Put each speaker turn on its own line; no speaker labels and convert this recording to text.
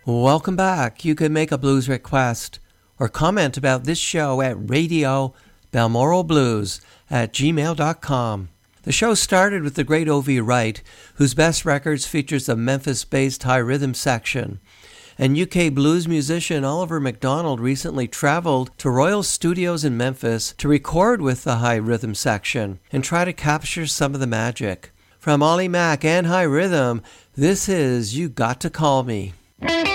Welcome back. You can make a blues request or comment about this show at radiobalmoralblues@gmail.com. The show started with the great O.V. Wright, whose best records features the Memphis-based high rhythm section. And UK blues musician Oliver MacDonald recently traveled to Royal Studios in Memphis to record with the high rhythm section and try to capture some of the magic. From Ollie Mack and High Rhythm, this is You Got to Call Me.